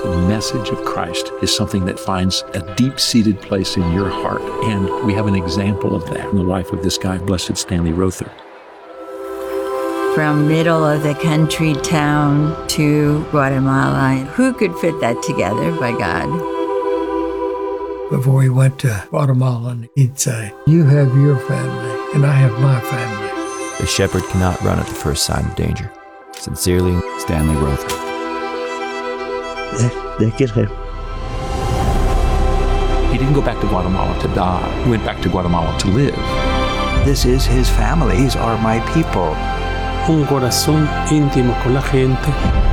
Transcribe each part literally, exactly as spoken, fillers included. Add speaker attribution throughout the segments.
Speaker 1: the message of Christ is something that finds a deep-seated place in your heart. And we have an example of that in the life of this guy, Blessed Stanley Rother.
Speaker 2: From middle of the country town to Guatemala, who could fit that together by God?
Speaker 3: Before he went to Guatemala, he'd say, "You have your family, and I have my family."
Speaker 4: The shepherd cannot run at the first sign of danger. Sincerely, Stanley Rother.
Speaker 1: He didn't go back to Guatemala to die. He went back to Guatemala to live.
Speaker 5: This is his family. These are my people.
Speaker 6: Un corazón íntimo con la gente.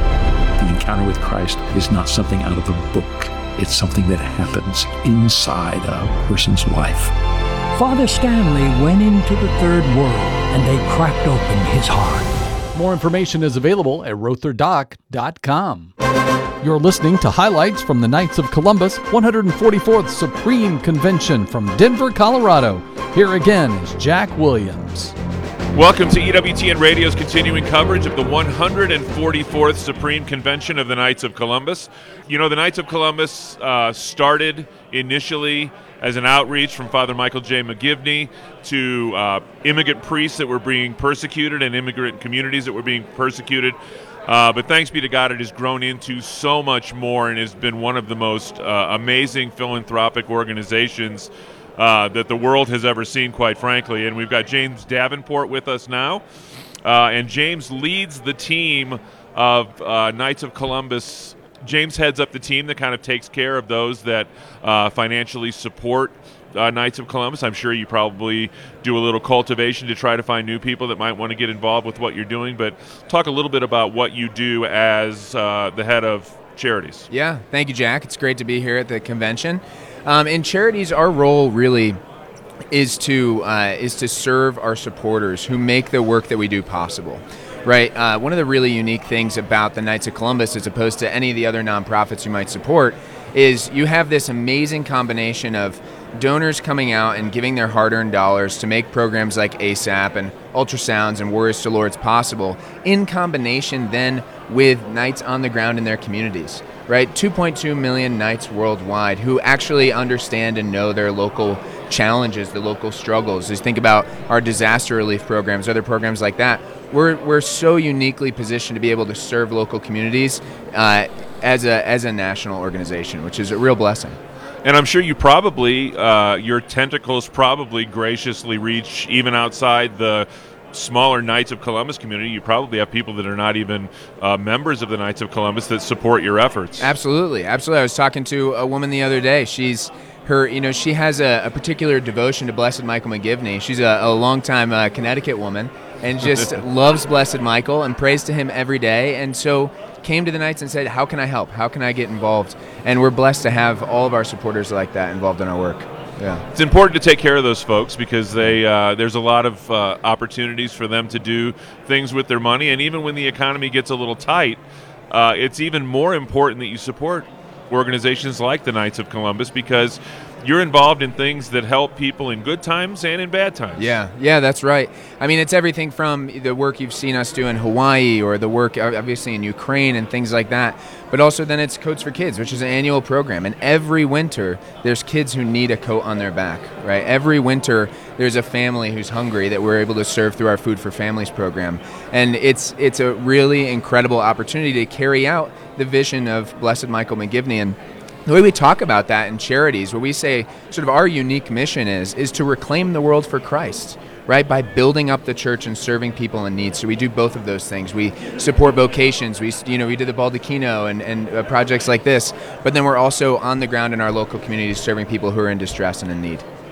Speaker 1: The encounter with Christ is not something out of a book. It's something that happens inside a person's life.
Speaker 7: Father Stanley went into the third world, and they cracked open his heart.
Speaker 8: More information is available at rother doc dot com. You're listening to highlights from the Knights of Columbus one hundred forty-fourth Supreme Convention from Denver, Colorado. Here again is Jack Williams.
Speaker 9: Welcome to E W T N Radio's continuing coverage of the one hundred forty-fourth Supreme Convention of the Knights of Columbus. You know, the Knights of Columbus uh, started initially as an outreach from Father Michael J. McGivney to uh, immigrant priests that were being persecuted and immigrant communities that were being persecuted. Uh, but thanks be to God, it has grown into so much more and has been one of the most uh, amazing philanthropic organizations Uh, that the world has ever seen, quite frankly. And we've got James Davenport with us now. Uh, and James leads the team of uh, Knights of Columbus. James heads up the team that kind of takes care of those that uh, financially support uh, Knights of Columbus. I'm sure you probably do a little cultivation to try to find new people that might want to get involved with what you're doing. But talk a little bit about what you do as uh, the head of charities.
Speaker 10: Yeah, thank you, Jack. It's great to be here at the convention. Um, in charities, our role really is to uh, is to serve our supporters who make the work that we do possible. Right. Uh, one of the really unique things about the Knights of Columbus, as opposed to any of the other nonprofits you might support, is you have this amazing combination of donors coming out and giving their hard-earned dollars to make programs like ASAP and ultrasounds and Warriors to Lords possible, in combination then with Knights on the ground in their communities. Right, two point two million Knights worldwide who actually understand and know their local challenges, the local struggles. Just think about our disaster relief programs, other programs like that. We're we're so uniquely positioned to be able to serve local communities uh, as a as a national organization, which is a real blessing.
Speaker 9: And I'm sure you probably, uh, your tentacles probably graciously reach even outside the smaller Knights of Columbus community. You probably have people that are not even uh, members of the Knights of Columbus that support your efforts.
Speaker 10: Absolutely, absolutely. I was talking to a woman the other day. She's her, you know, she has a, a particular devotion to Blessed Michael McGivney. She's a, a longtime uh, Connecticut woman and just loves Blessed Michael and prays to him every day. And so came to the Knights and said, "How can I help? How can I get involved?" And we're blessed to have all of our supporters like that involved in our work. Yeah.
Speaker 9: It's important to take care of those folks because they uh, there's a lot of uh, opportunities for them to do things with their money. And even when the economy gets a little tight, uh, it's even more important that you support organizations like the Knights of Columbus because you're involved in things that help people in good times and in bad times.
Speaker 10: Yeah, yeah, that's right. I mean, it's everything from the work you've seen us do in Hawaii or the work obviously in Ukraine and things like that, but also then it's Coats for Kids, which is an annual program. And every winter, there's kids who need a coat on their back, right? Every winter, there's a family who's hungry that we're able to serve through our Food for Families program. And it's it's a really incredible opportunity to carry out the vision of Blessed Michael McGivney. And the way we talk about that in charities, what we say sort of our unique mission is, is to reclaim the world for Christ, right? By building up the church and serving people in need. So we do both of those things. We support vocations. We, you know, we did the Baldacchino and, and uh, projects like this, but then we're also on the ground in our local communities serving people who are in distress and in need.